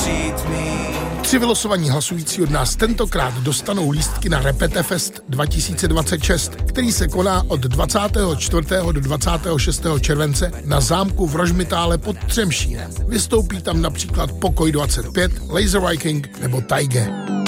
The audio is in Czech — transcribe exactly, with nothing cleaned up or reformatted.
Tři vylosovaní hlasující od nás tentokrát dostanou lístky na Repete Fest dva tisíce dvacet šest, který se koná od dvacátého čtvrtého do dvacátého šestého července na zámku v Rožmitále pod Třemšínem. Vystoupí tam například Pokoj dvacet pět, Laser Viking nebo Taige.